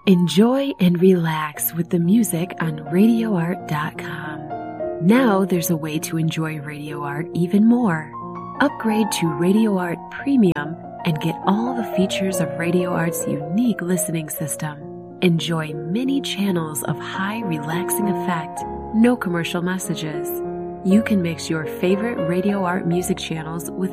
Enjoy and relax with the music on RadioArt.com. Now there's a way to enjoy Radio Art even more. Upgrade to Radio Art Premium and get all the features of Radio Art's unique listening system. Enjoy many channels of high relaxing effect, no commercial messages. You can mix your favorite Radio Art music channels with